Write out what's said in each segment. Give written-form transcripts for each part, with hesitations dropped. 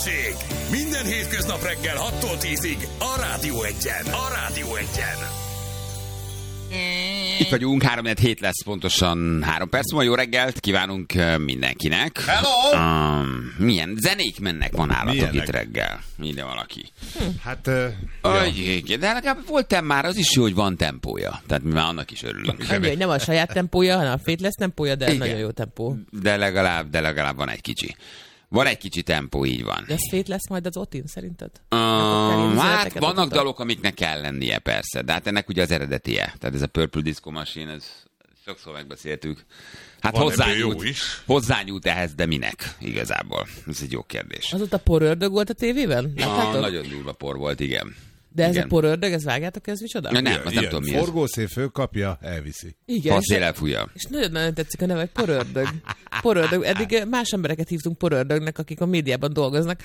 Hírstesség! Minden hétköznap reggel 6-tól 10-ig a Rádió Egyen. A Rádió Egyen. Itt vagyunk, 3-7 lesz pontosan 3 perc. Jó reggelt kívánunk mindenkinek. Hello! Milyen zenék mennek ma nálatok itt reggel? Ide valaki. Hát... De legalább volt már, az is jó, hogy van tempója. Tehát mi már annak is örülünk. Annyi, hogy nem a saját tempója, hanem a Fétlesz tempója, de igen. Nagyon jó tempó. De legalább van egy kicsi. Van egy kicsi tempó, így van. De ez fét lesz majd az Otin, szerinted? Hát vannak dalok, amiknek kell lennie, persze. De hát ennek ugye az eredetie. Tehát ez a Purple Disco Machine, ez sokszor megbeszéltük. Hát hozzányújt ehhez, de minek igazából? Ez egy jó kérdés. Az ott a porördög volt a tévében? Nagyon durva por volt, igen. De ez igen. a porördög, ez vágjátok, ez micsoda? Nem tudom mi ez. Forgószél fölkapja, elviszi. Igen. Faszél elfújja. És nagyon tetszik a neve, hogy porördög. Porördög. Eddig más embereket hívtunk porördögnek, akik a médiában dolgoznak.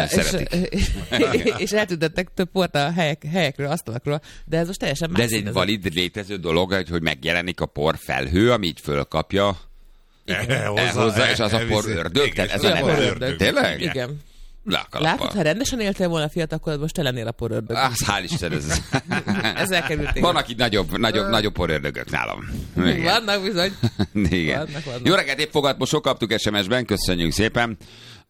És eltüntettek több port a helyekről, asztalakról, de ez most teljesen más. De ez egy valid létező dolog, hogy megjelenik a porfelhő, ami így fölkapja, elhozza, és az a porördög. Tehát ez a neve. Tényleg? Igen. Látod, ha rendesen éltél volna fiatalkorodban, most te lennél a porördög. Hál' Isten, ez. Ezzel kerültél. Vannak itt nagyobb porördögök nálam. Igen. Vannak bizony. Igen. Vannak. Jó reggelt, épp fogadmosok, kaptuk SMS-ben, köszönjük szépen.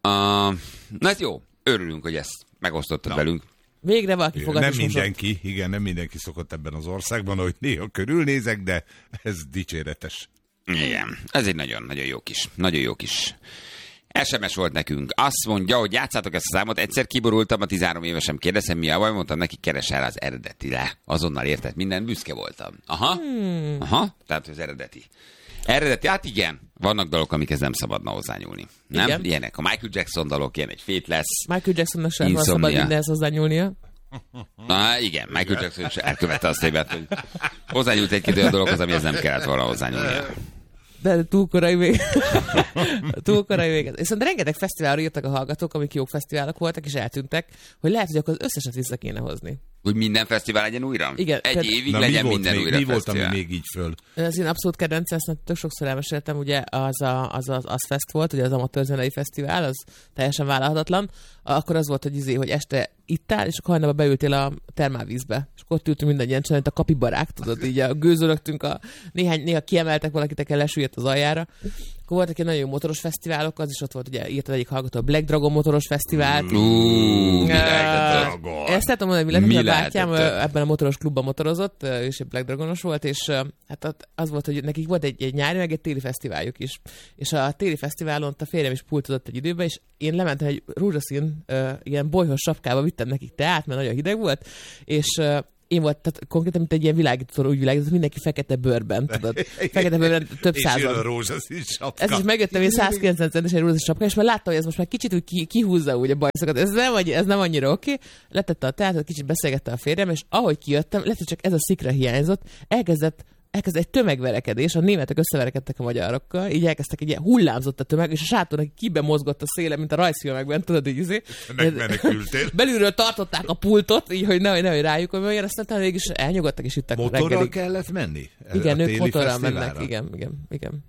Na ez jó, örülünk, hogy ezt megosztottad velünk. Végre valaki fogadmosok. Nem mindenki szokott ebben az országban, hogy néha körülnézek, de ez dicséretes. Igen, ez egy nagyon jó kis SMS volt nekünk. Azt mondja, hogy játszátok ezt a számot, egyszer kiborultam, a 13 évesem kérdezem, mi a baj, mondtam neki, keres el az eredetire. Azonnal értett minden, büszke voltam. Aha, tehát az eredeti, hát igen, vannak dalok, amikhez nem szabadna hozzányúlni. Nem? Igen. Ilyenek a Michael Jackson dalok, ilyen egy Fét lesz. Michael Jacksonnak sem van szabad mindenhez hozzányúlnia. Igen, Michael Jackson is elkövette azt hibát, hogy hozzányúlt egy-két olyan dologhoz, amihez nem kellett volna hozzányúlnia. De túl korai még. Viszont rengeteg fesztiválra írtak a hallgatók, amik jó fesztiválok voltak, és eltűntek, hogy lehet, hogy akkor az összeset vissza kéne hozni. Hogy minden fesztivál legyen újra? Igen. Egy évig legyen minden újra mi fesztivál. volt, ami még így föl? Az én abszolút kedvencem, ezt tök sokszor elmeséltem, ugye az Fest volt, ugye az amatőr zenei fesztivál, az teljesen vállalhatatlan. Akkor az volt, hogy este ittál, és akkor hajnalban beültél a termálvízbe. És akkor ott ültünk mindannyian csinálni, a kapibarák, tudod, így gőzölögtünk, néha kiemeltek valakit, lesüllyedt az aljára. Akkor voltak ilyen nagyon jó motoros fesztiválok, az is ott volt, ugye írt az egyik hallgató, a Black Dragon motoros fesztivált. Mi lehetett? Ezt lehetem mondani, hogy mi lehetett, a bátyám ebben a motoros klubban motorozott, és egy Black Dragonos volt, és hát az volt, hogy nekik volt egy nyári, meg egy téli fesztiváljuk is. És a téli fesztiválon a férjem is pultozott egy időben, és én lementem egy rózsaszín, ilyen bolyhos sapkába, vittem nekik teát, mert nagyon hideg volt, és én volt, tehát konkrétan, mint egy ilyen világító, úgy világított, mindenki fekete bőrben, tudod. Fekete bőrben több század. És jön a rózsaszín sapka. Ez is megjöttem, én 190 centes egy rózsaszín sapka, és már láttam, hogy ez most már kicsit úgy kihúzza úgy a bajszokat. Ez nem annyira oké. Letette a teát, kicsit beszélgette a férjem, és ahogy kijöttem, lehet, hogy csak ez a szikra hiányzott, elkezdett egy tömegverekedés, a németek összeverekedtek a magyarokkal, így elkezdtek egy ilyen hullámzott a tömeg, és a sátornak kibe mozgott a széle, mint a rajzfilmekben, tudod, így Megmenekültél. Belülről tartották a pultot, így, hogy nehogy rájuk, hogy aztán végig is elnyugodtak, és ittak motorral reggelig. kellett menni? Igen, ők motorral mennek, igen.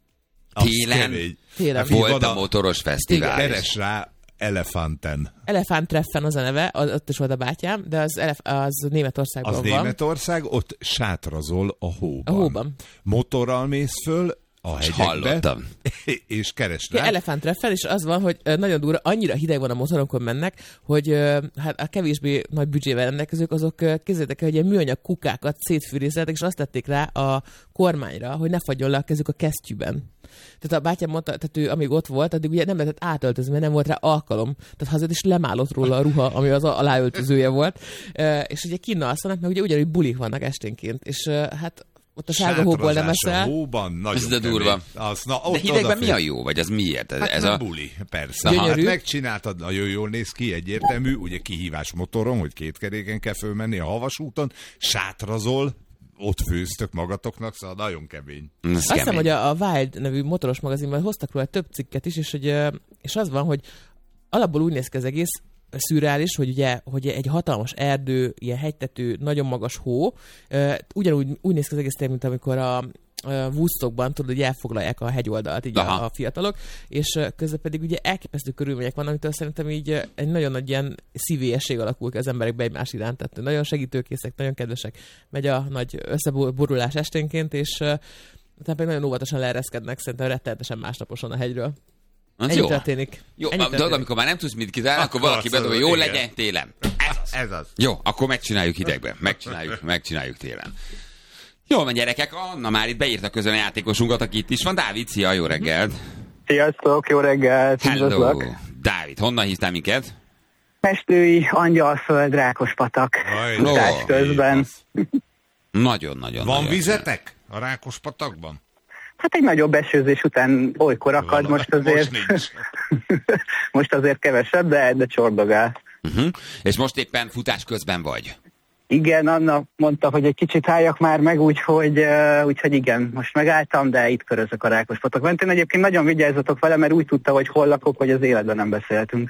Télen volt a motoros fesztivál. Keres rá Elefanten. Elefántreffen az a neve, ott is volt a bátyám, de az Németországban van. Az Németország, ott sátrazol a hóban. A hóban. Motorral mész föl a hegyekbe, hallottam. És keresd rá. Elefántreffen, és az van, hogy nagyon durva, annyira hideg van a motorokon mennek, hogy hát a kevésbé nagy büdzsével rendelkezők, azok képzeljétek el, hogy ilyen műanyag kukákat szétfűrészeltek, és azt tették rá a kormányra, hogy ne fagyjon le a kezük a kesztyűben. Tehát a bátyám mondta, tehát ő amíg ott volt, addig ugye nem lehetett átöltözni, mert nem volt rá alkalom. Tehát hazajött is lemálott róla a ruha, ami az aláöltözője volt. És ugye kinn alszanak, mert ugye ugyanúgy bulik vannak esténként. És hát ott a sárga hóból nem eszel. Hóban nagyon ez de durva. De hidegben mi a jó? Vagy az miért? Hát ez a buli, persze. Hát megcsináltad, nagyon jól néz ki, egyértelmű, ugye kihívás motoron, hogy 2 keréken kell fölmenni a havas úton, sátrazol, ott főztök magatoknak, szóval nagyon kemény. Azt hiszem, hogy a Wild nevű motoros magazinban hoztak róla több cikket is, és az van, hogy alapból úgy néz ki az egész szürreális, hogy ugye hogy egy hatalmas erdő, ilyen hegytető, nagyon magas hó, ugyanúgy úgy néz ki az egész, mint amikor Woodstockban, tudod, hogy elfoglalják a hegyoldalt így a fiatalok, és közben pedig ugye elképesztő körülmények van, amitől szerintem így egy nagyon nagy ilyen szívélyesség alakul ki az emberekbe egymás iránt. Tehát nagyon segítőkészek, nagyon kedvesek. Megy a nagy összeborulás esténként, és utána pedig nagyon óvatosan leereszkednek, szerintem rettenetesen másnaposan a hegyről. Ennyi történik. Jó, de amikor már nem tudsz mit kizárni, akkor valaki bedobja, hogy jó legyen télen. Ez az. Jó, akkor megcsináljuk hidegben. Megcsináljuk télen. Jól van, gyerekek, Anna már itt beírta közön a játékosunkat, aki itt is van. Dávid, szia, jó reggelt! Sziasztok, jó reggelt! Hello! Dávid, honnan hívtál minket? Pestői, Angyalföld, Rákospatak. Futás közben. Nagyon-nagyon. Van vizetek a Rákospatakban? Hát egy nagyobb esőzés után olykor akad, most azért... most azért kevesebb, de csordogál. És most éppen futás közben vagy? Igen, Anna mondta, hogy egy kicsit álljak már meg, úgyhogy igen, most megálltam, de itt körözök a Rákospatak mentén. Egyébként nagyon vigyázzatok vele, mert úgy tudta, hogy hol lakok, hogy az életben nem beszéltünk.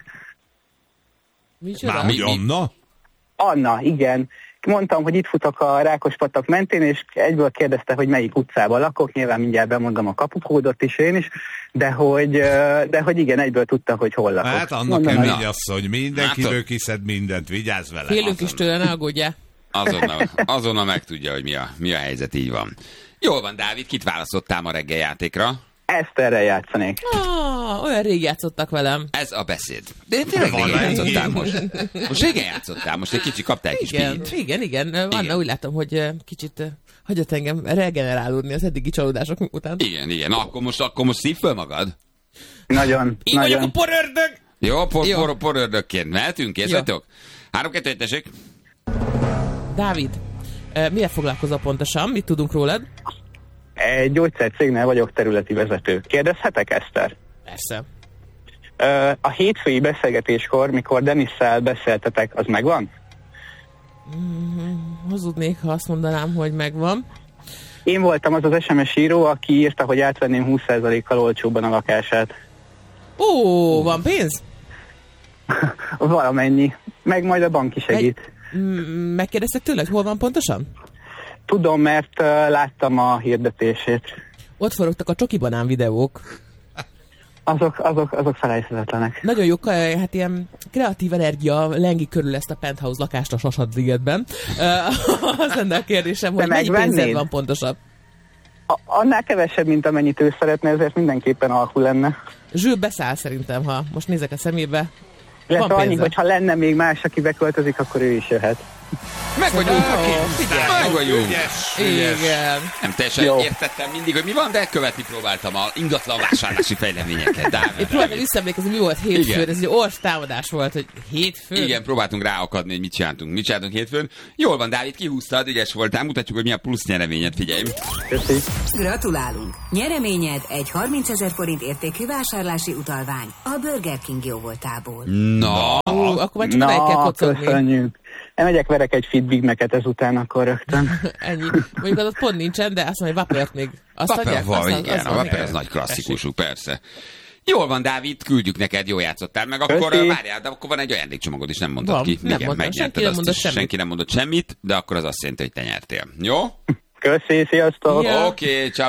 Már Anna? Anna, igen. Mondtam, hogy itt futok a Rákospatak mentén, és egyből kérdezte, hogy melyik utcában lakok, nyilván mindjárt bemondom a kapukódot is én is, de hogy igen, egyből tudta, hogy hol lakok. Hát annak kemény asszony, mindenkiről kiszed mindent, vigyázz vele. Félünk is tőle, ne aggódjál. Azonnal megtudja, hogy mi a helyzet, így van. Jól van, Dávid, kit választottál ma reggel játékra? Eszterrel játszanék. Olyan rég játszottak velem. Ez a beszéd. De tényleg régen játszottál most. Most régen játszottál, most egy kicsit kaptál egy kis pít. Igen. Anna, úgy látom, hogy kicsit hagyott engem regenerálódni az eddigi csalódások után. Igen. Akkor most szív föl magad? Nagyon. Én vagyok a porördög! Jó, porördögként. Mehetünk, kész vagytok? 3-2-1, tessék. Dávid, mire foglalkozol pontosan? Mit tudunk rólad? Egy gyógyszercégnél vagyok területi vezető. Kérdezhetek, Eszter? Persze. A hétfői beszélgetéskor, mikor Denisszel beszéltetek, az megvan? Hazudnék, ha azt mondanám, hogy megvan. Én voltam az SMS író, aki írta, hogy átvenném 20%-kal olcsóbban a lakását. Ó, van pénz? Valamennyi. Meg majd a banki segít. Megkérdeztek tőle, hogy hol van pontosan? Tudom, mert láttam a hirdetését. Ott forogtak a csokibanán videók. Azok felejthetetlenek. Nagyon jó, hát ilyen kreatív energia lengi körül ezt a penthouse lakást a Sasad-ligetben. Az lenne a kérdésem, hogy mennyi pénzed van pontosan? Annál kevesebb, mint amennyit ő szeretne, ezért mindenképpen alkul lenne. Zső beszáll szerintem, ha most nézek a szemébe. Illetve annyi, hogyha lenne még más, aki beköltözik, akkor ő is jöhet. Meg vagyunk, meg vagyunk. Igen. Nem teljesen értettem mindig, hogy mi van, de próbáltam a ingatlan vásárlási fejleményeket. Én próbáltam visszaemlékezni, mi volt hétfőn, ez egy támadás volt, hogy hétfőn. Igen, próbáltunk ráakadni, hogy mit csináltunk hétfőn. Jól van, Dávid, kihúztad, ügyes voltál, mutatjuk, hogy mi a plusz nyereményed, figyelj. Köszi. Gratulálunk! Nyereményed egy 30 000 forint értékű vásárlási utalvány a Burger King jóvoltából. Na, akkor már csak odáig kell kocogni. Köszönjük. Megyek, verek egy Fit Big Mac-et ezután, akkor rögtön. Ennyi. Mondjuk az ott pont nincsen, de azt mondja, hogy Whoppert még. Whopper van, igen, a Whopper az nagy klasszikusuk, persze. Jól van, Dávid, küldjük neked, jól játszottál meg, akkor várjál, de akkor van egy ajándékcsomagod is, nem mondod ki. Nem igen, megnyerted azt is, senki nem mondott semmit, de akkor az azt jelenti, hogy te nyertél. Jó? Köszi, sziasztok! Oké, ciao.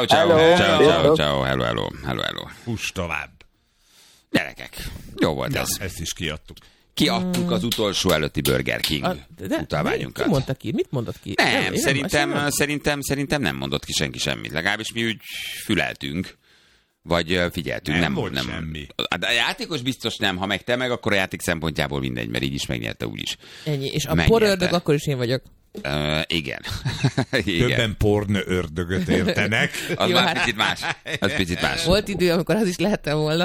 Hello. Fuss tovább. Gyerekek, jó volt ez. Ezt is kiadtuk. Kiadtuk az utolsó előtti Burger King utalványunkat. Ki mondta ki? Mit mondott ki? Nem, szerintem nem mondott ki senki semmit. Legalábbis mi úgy füleltünk, vagy figyeltünk. Nem volt semmi. A játékos biztos nem, ha meg te meg, akkor a játék szempontjából mindegy, mert így is megnyerte úgyis. Ennyi, és a porördög akkor is én vagyok. Igen. Többen pornöördögöt értenek. Az már picit más. Volt idő, amikor az is lehettem volna.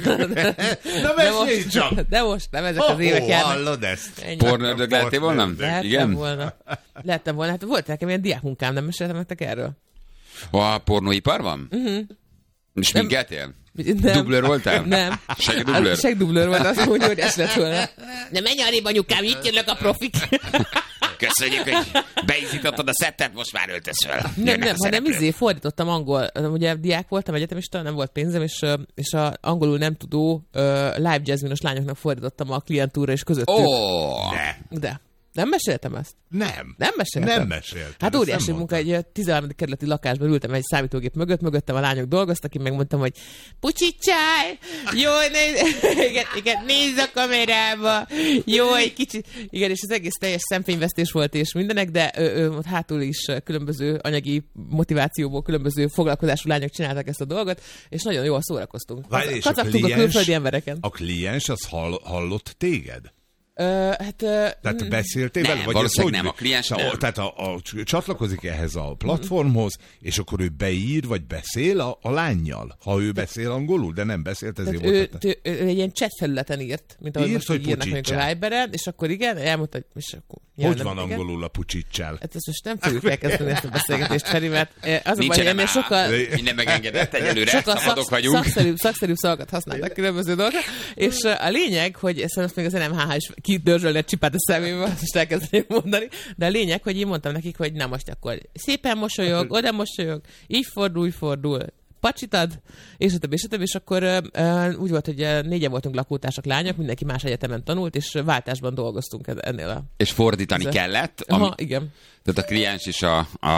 Na mesélj csak! De most nem ezek az évek járnak. Hallod ezt? Pornöördög lehettél volna? Lehettem volna. Hát volt nekem ilyen diákmunkám, nem meséltem nektek erről? A pornóipar van? És minkeltél? Nem. Dublőr voltál? Nem. Segdublőr? Segdublőr volt, azt mondja, hogy ez lett volna. De menj arrébb, anyukám, itt jönnek a profik. Köszönjük, hogy beizítottad a szettet, most már öltöz fel. Nem, hanem fordítottam angol. Ugye diák voltam, egyetemista, nem volt pénzem, és a angolul nem tudó live jazzminos lányoknak fordítottam a klientúra és közöttük. Oh. De. Nem meséltem ezt? Nem. Nem meséltem? Nem meséltem. Hát óriási munka, egy 13. kerületi lakásban ültem egy számítógép mögöttem a lányok dolgoztak, én megmondtam, hogy pucsicsál, jó, igen, nézz a kamerába, jó, egy kicsit, igen, és az egész teljes szemfényvesztés volt és mindenek, de hátul is különböző anyagi motivációból különböző foglalkozású lányok csináltak ezt a dolgot, és nagyon jól szórakoztunk. Kacagtunk a külföldi embereken. A kliens az hallott téged? Tehát beszéltél vele? Vagy valószínűleg nem, a kliens nem. Tehát csatlakozik ehhez a platformhoz, és akkor ő beír, vagy beszél a lányjal, ha ő beszél angolul, de nem beszélt, ezért volt. Ő egy ilyen chat felületen írt, mint ahogy most írnak mondjuk a Viberen, és akkor igen, elmondta, hogy és akkor... Hogy van angolul a pucsicsel? Hát ezt most nem fogjuk elkezdeni ezt a beszélgetést, Feri, mert az a baj, ennél sokkal... Minden megengedett, egyelőre szabadok vagyunk. Szakszerűbb szavakat használnak különböző dolgokra, és a lényeg, hogy ezt még az NMHH is kidörzsölni a csipát a szemébe, most elkezdeném mondani, de a lényeg, hogy én mondtam nekik, hogy na most akkor szépen mosolyog, oda mosolyog, így fordul, pacsit ad, és a többi, és akkor úgy volt, hogy 4 voltunk lakótársak, lányok, mindenki más egyetemen tanult, és váltásban dolgoztunk ennél a... És fordítani kellett? Igen. Tehát a kliens és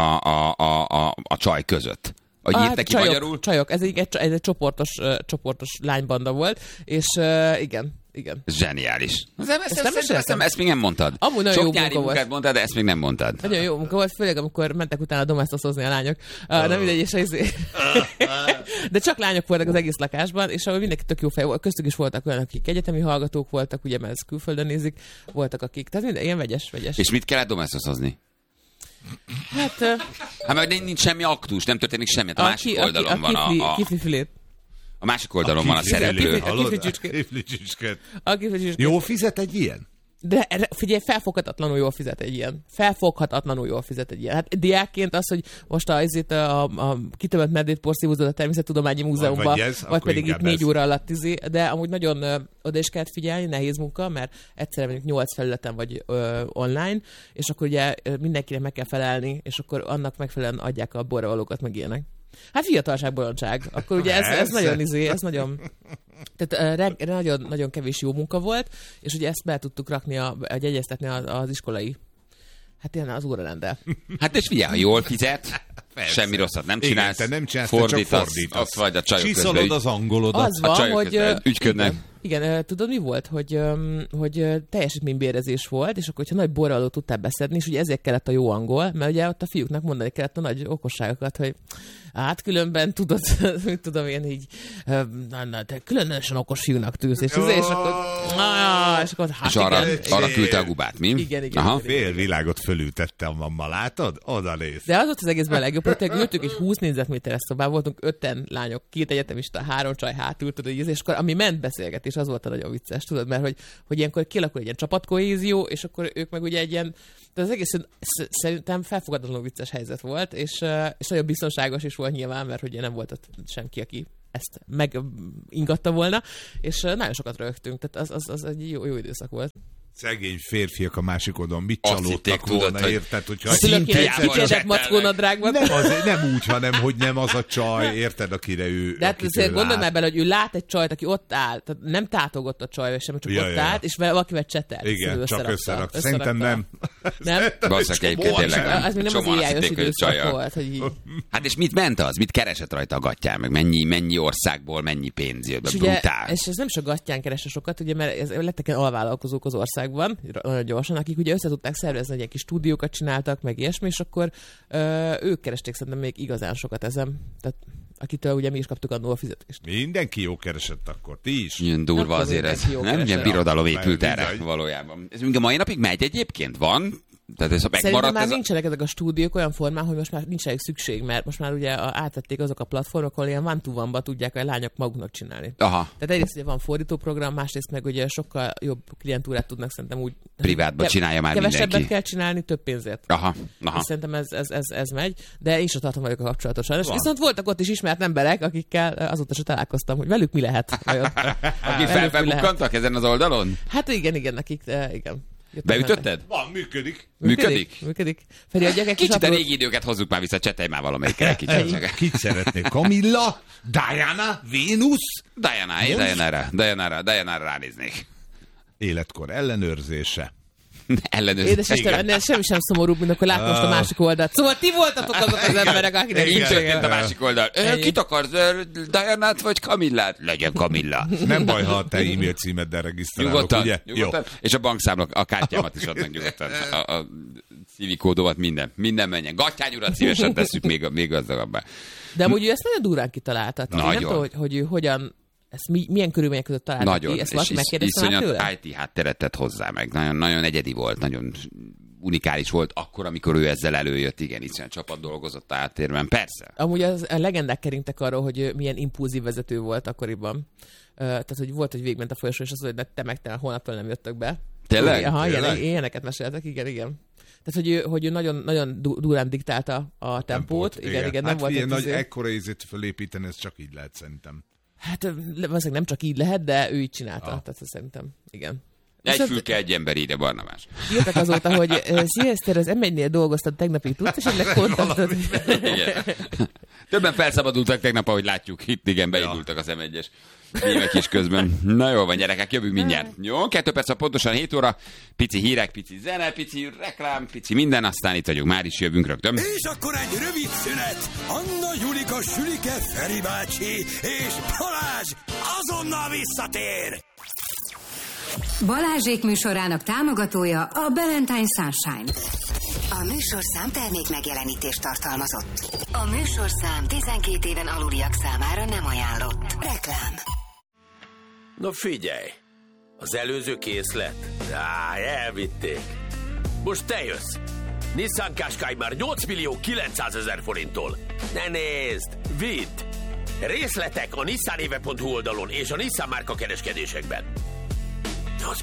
a csaj között. Írt neki magyarul? Csajok, ez egy csoportos lánybanda volt, és igen. Zseniális. Ezt még nem mondtad. Amúgy nagyon sok jó nyári munkát mondtad, de ezt még nem mondtad. Nagyon jó munka volt, főleg amikor mentek utána domesztoszozni a lányok. Nem mindegy, és de csak lányok voltak az egész lakásban, és ahol mindenki tök jó fej volt. Köztük is voltak olyanok, akik egyetemi hallgatók voltak, ugye, mert ezt külföldön nézik, voltak akik. Tehát minden ilyen vegyes. És mit kellett domesztoszozni? Hát mert nincs semmi aktus, nem történik semmi. A másik oldalon van a kiflifilét. A másik oldalon van a szereplő. A kiflicsücske. Jó fizet egy ilyen? De figyelj, felfoghatatlanul jól fizet egy ilyen. Hát diákként az, hogy most a kitömött medvét porszívózod a Természettudományi Múzeumban, vagy pedig itt 4 óra alatt de amúgy nagyon oda is kellett figyelni, nehéz munka, mert egyszerűen mondjuk 8 felületen vagy online, és akkor ugye mindenkinek meg kell felelni, és akkor annak megfelelően adják a borravalókat, meg ilyenek. Hát fiatalság, bolondság. Akkor ugye ez nagyon... Tehát nagyon, nagyon kevés jó munka volt, és ugye ezt be tudtuk rakni, egyeztetni az iskolai. Hát ilyen az órarenddel. Hát és figyelj, ha jól fizet, semmi rosszat nem csinálsz, igen, te nem csinálsz, fordítasz, ott vagy a csajok közben. Csiszolod az angolodat. Az van, a csajok hogy ügyködnek. Igen, tudod mi volt? Hogy teljesítménybérezés volt, és akkor, hogyha nagy borralót tudtál beszedni, és ugye ezért kellett a jó angol, mert ugye ott a fiúknak mondani kellett a nagy okosságokat, hogy hát különben tudod, mit tudom én így, te különösen okos fiúnak tűz, és akkor hát arra küldte a gubát, mi? Igen. Fél világot fölültette a mamma, látod? Oda néz. De az volt az egészben a legjobb, hogy ültünk egy 20 négyzetméteres szobában, voltunk 5 lányok, 2 egyetemista, 3 csaj hátul, tudod, és akkor ami ment beszélgetés, az volt a nagyon vicces, tudod, mert hogy ilyenkor kialakul egy ilyen csapatkohézió, és akkor ők meg ugye egy ilyen, de az egész szerintem felfogadatlanul vicces helyzet volt, és nagyon biztonságos is volt nyilván, mert ugye nem volt ott senki, aki ezt megingatta volna, és nagyon sokat rögtünk, tehát az egy jó időszak volt. Szegény férfiak a másik oldalon mit csalódtak volna, érted? Hogyha kicsedett mackónadrágban. Nem úgy, hanem hogy nem az a csaj, érted, akire ő. De hát azért gondolj már bele, hogy ő lát egy csajt, aki ott áll, tehát nem tátogott a csaj sem, csak ott állt, és valakivel csetelt. Igen, csak összerakta. Szerintem nem. Nem? Basszak egyébként tényleg. Az még nem az éjjájos időszak volt, hogy így. Hát és mit ment az? Mit keresett rajta a gatyán? Meg mennyi országból, mennyi pénz jött be? Brutál. És ez nem is a gatyán keresse sokat, ugye, mert lettek alvállalkozók az országban, nagyon gyorsan, akik ugye össze tudták szervezni, hogy egy kis stúdiókat csináltak, meg ilyesmi, és akkor ők keresték szerintem még igazán sokat ezen. Tehát akitől ugye mi is kaptuk annól a fizetést. Mindenki jó keresett akkor, ti is. Ilyen durva azért ez. Nem ilyen birodalom épült erre valójában. Ez még a mai napig megy egyébként? Van? Tehát ez szerintem már nincsenek ezek a stúdiók olyan formán, hogy most már nincs elég szükség, mert most már ugye átvették azok a platformok, ahol ilyen one-to-one-ba tudják a lányok maguknak csinálni. Aha. Tehát egyrészt ugye van fordítóprogram, másrészt meg ugye sokkal jobb klientúrát tudnak szerintem úgy. Privátban csinálja már kevesebbet mindenki. Kell csinálni, több pénzért. Aha. Szerintem ez megy, de én sem tartom vagyok a kapcsolatosan. Viszont voltak ott is ismert emberek, akikkel azóta sem találkoztam, hogy velük mi lehet. Akik felbukkantak ezen az oldalon? Hát igen, nekik, igen. Beütötted? Van, működik. Működik. Feri, adják egy kicsit a régi időket hozzuk már vissza, csetelj már valamelyikkel kicsit. Kit szeretnék? Camilla? Diana? Vénusz? Diana-ra ránéznék. Életkor ellenőrzése. ellenőrzés. Édesestem, ennél semmi sem szomorúbb, mint akkor láttam a másik oldalt. Szóval ti voltatok azok az emberek, akinek így történt a másik oldal. Kit akarsz, Dianát vagy Kamillát? Legyen Kamilla. Nem baj, ha a te e-mail címeddel regisztrálok, ugye? Nyugodtan. És a bankszámla, a kártyámat is adnak nyugodtan. A civikódomat, minden menjen. Gattyány urat szívesen tesszük még gazdagabbá. De amúgy ő ezt nagyon durán kitalálta. Nem tudom, hogy ő hogyan, ezt milyen körülmények között találta nagyon, ki. Ezt valaki megkérdezte már tőle? IT hátteret tett hozzá meg. Nagyon, nagyon egyedi volt, nagyon unikális volt akkor, amikor ő ezzel előjött. Igen, iszonyat csapat dolgozott a háttérben. Persze. Amúgy a legendák kerintek arról, hogy milyen impulzív vezető volt akkoriban. Tehát, hogy volt, hogy végment a folyosón, és az, hogy te holnaptól nem jöttök be. Tényleg? Aha, ilyeneket meséltek, igen. Tehát, hogy ő nagyon, nagyon durán diktálta a tempót. Igen, nem volt ilyen nagy ekkora ízét felépíteni, ez csak így lehet szerintem. Hát valószínűleg nem csak így lehet, de ő így csinálta. Tehát szerintem, igen. Egy fülke, egy ember, ide Barnabás. Írtak azóta, hogy Sziaszter, az M1-nél dolgoztad tegnapig, tudsz esetleg kontaktod? Többen felszabadultak tegnap, ahogy látjuk. Itt igen, beindultak az M1-es hívek is közben. Na jól van, gyerekek, jövünk mindjárt. Jó, 2 perc, pontosan 7 óra. Pici hírek, pici zene, pici reklám, pici minden, aztán itt vagyunk. Már is jövünk rögtön. És akkor egy rövid szünet. Anna, Julika, Sülike, Feri bácsi és Balázs azonnal visszatér. Balázsék műsorának támogatója a Valentine Sunshine. A műsorszám termék megjelenítést tartalmazott. A műsorszám 12 éven aluliak számára nem ajánlott. Reklám. Na figyelj, az előző készlet? Elvitték. Most te jössz. Nissan Qashqai már 8.900.000 forinttól. Ne nézd, vidd. Részletek a nissanéve.hu oldalon és a Nissan márka kereskedésekben. 8.900.000.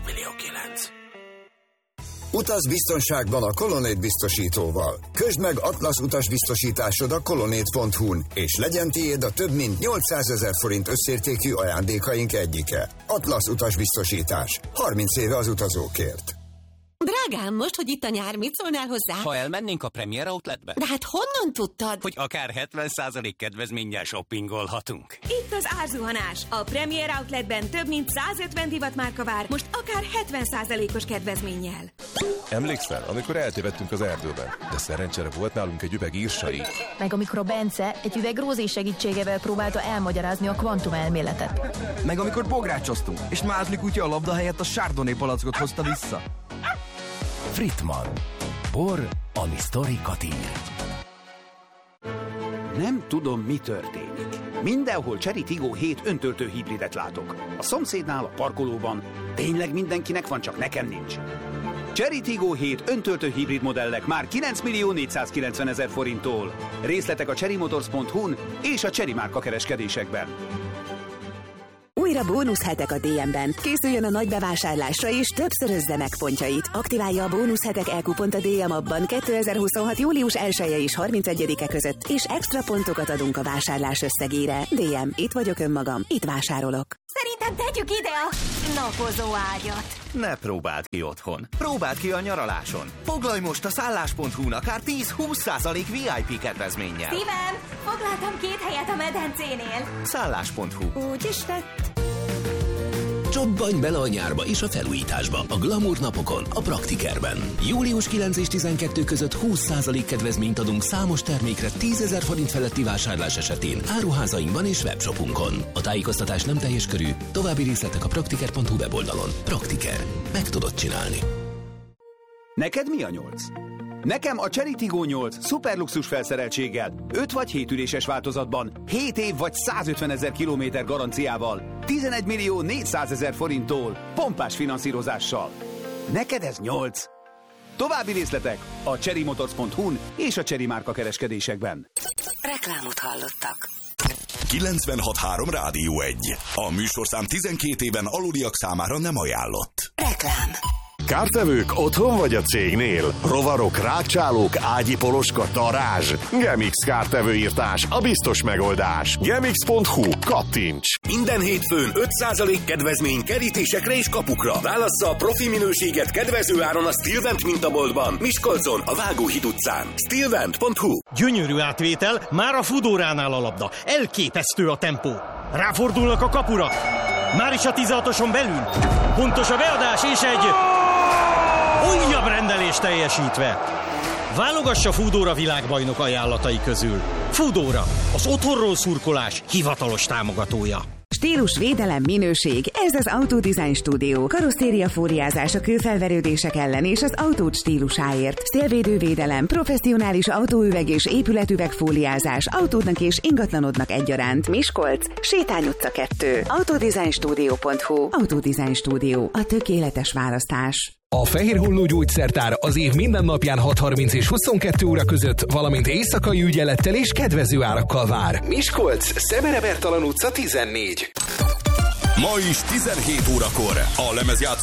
Utaz biztonságban a Colonnade biztosítóval. Közd meg Atlasz utasbiztosításod a colonnade.hu-n, és legyen tiéd a több mint 800.000 forint összértékű ajándékaink egyike. Atlasz utasbiztosítás. 30 éve az utazókért. Drágám, most, hogy itt a nyár, mit szólnál hozzá? Ha elmennénk a Premier Outletbe? De hát honnan tudtad? Hogy akár 70% kedvezménnyel shoppingolhatunk. Itt az árzuhanás. A Premier Outletben több mint 150 divatmárka vár, most akár 70%-os kedvezménnyel. Emlékszel, amikor eltévedtünk az erdőben? De szerencsére volt nálunk egy üveg írsai. Meg amikor a Bence egy üveg Rózé segítségével próbálta elmagyarázni a kvantumelméletet. Meg amikor bográcsoztunk, és Mázli kutya a labda helyett a Chardonnay palackot hozta vissza. Fritman. Bor, ami sztorikat ír. Nem tudom, mi történik. Mindenhol Chery Tiggo 7 öntöltő hibridet látok. A szomszédnál, a parkolóban. Tényleg mindenkinek van, csak nekem nincs. Chery Tiggo 7 öntöltő hibrid modellek már 9.490.000 forinttól. Részletek a cherrymotors.hu-n és a Chery márka kereskedésekben. Újra bónuszhetek a DM-ben. Készüljön a nagy bevásárlásra és többszörözze meg pontjait. Aktiválja a bónuszhetek e-kupont a DM appban 2026. július 1-e és 31-e között, és extra pontokat adunk a vásárlás összegére. DM, itt vagyok önmagam, itt vásárolok. Szerintem tegyük ide a napozó ágyat. Ne próbáld ki otthon. Próbáld ki a nyaraláson. Foglalj most a szállás.hu-n akár 10-20% VIP kedvezménnyel. Szívem, foglaltam 2 helyet a medencénél. Szállás.hu. Úgy is tett. Csobbanj bele a nyárba és a felújításba a Glamour napokon, a Praktikerben. Július 9 és 12 között 20% kedvezményt adunk számos termékre 10.000 forint feletti vásárlás esetén áruházainkban és webshopunkon. A tájékoztatás nem teljes körű, további részletek a praktiker.hu weboldalon. Praktiker. Meg tudod csinálni. Neked mi a 8? Nekem a Chery Tiggo 8 szuperluxus felszereltséggel, 5 vagy 7 üléses változatban, 7 év vagy 150.000 kilométer garanciával, 11.400.000 forinttól, pompás finanszírozással. Neked ez 8. További részletek a cherrymotors.hu-n és a Chery márka kereskedésekben. Reklámot hallottak. 96.3 Rádió 1. A műsorszám 12 éven aluliak számára nem ajánlott. Reklám. Kártevők otthon vagy a cégnél? Rovarok, rákcsálók, ágyi poloska, darázs. Gemix kártevőírtás, a biztos megoldás. Gemix.hu. Kattints! Minden hétfőn 5% kedvezmény kerítésekre és kapukra. Válassza a profi minőséget kedvező áron a Stilvent mintaboltban, Miskolcon, a Vágóhíd utcán. Stilvent.hu. Gyönyörű átvétel, már a Fudóránál a labda. Elképesztő a tempó. Ráfordulnak a kapura. Már is a 16-oson belül. Pontos a beadás és egy... Újabb rendelés teljesítve. Válogassa Foodora világbajnok ajánlatai közül. Foodora, az otthonról szurkolás hivatalos támogatója. Stílus, védelem, minőség, ez az Autodesign Studio. Karosszéria fóliázás a kőfelverődések ellen és az autód stílusáért. Szélvédő védelem, professzionális autóüveg és épületüveg fóliázás autódnak és ingatlanodnak egyaránt. Miskolc, Sétány utca 2. Autodesignstudio.hu. Autodesign Studio, a tökéletes választás. A Fehér Holló Gyógyszertár az év minden napján 6:30 és 22 óra között, valamint éjszakai ügyelettel és kedvező árakkal vár. Miskolc, Szemere Bertalan utca 14. Ma is 17 órakor a lemezjátszó